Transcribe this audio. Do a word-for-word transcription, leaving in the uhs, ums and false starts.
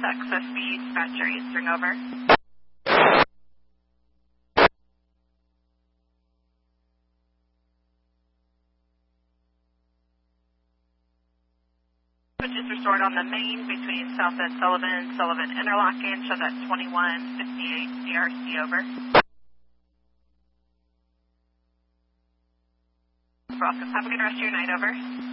access speed, dispatcher answering over. Which is restored on the main between South and Sullivan, Sullivan interlocking, show that twenty-one fifty-eight C R C over. Welcome, have a good rest of your night, over.